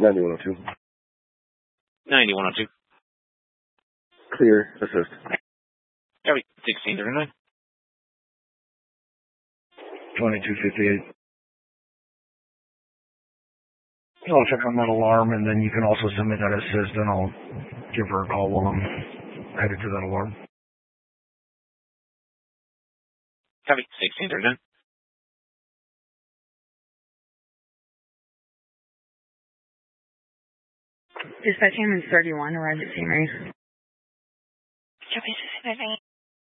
9102. 9102. Clear. Assist. Copy. 1639. 2258. I'll check on that alarm, and then you can also send me that assist, and I'll give her a call while I'm headed to that alarm. Copy. 1639. Dispatch ambulance 31, arrived at St. Mary's. Copy. 1639.